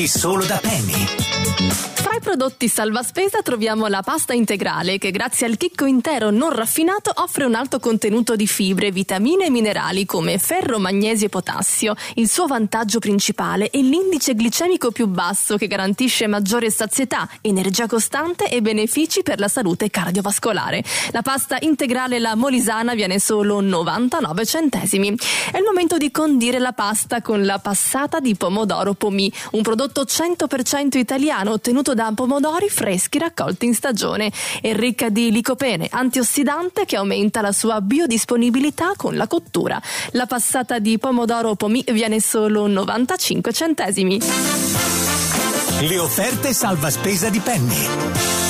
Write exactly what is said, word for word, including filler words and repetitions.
Solo da Penny. Tra i prodotti salva spesa troviamo la pasta integrale che grazie al chicco intero non raffinato offre un alto contenuto di fibre, vitamine e minerali come ferro, magnesio e potassio. Il suo vantaggio principale è l'indice glicemico più basso che garantisce maggiore sazietà, energia costante e benefici per la salute cardiovascolare. La pasta integrale La Molisana viene solo novantanove centesimi. È il momento di condire la pasta con la passata di pomodoro Pomì, un prodotto cento per cento italiano ottenuto da pomodori freschi raccolti in stagione. È ricca di licopene, antiossidante che aumenta la sua biodisponibilità con la cottura. La passata di pomodoro Pomì viene solo novantacinque centesimi. Le offerte salva spesa di Penny.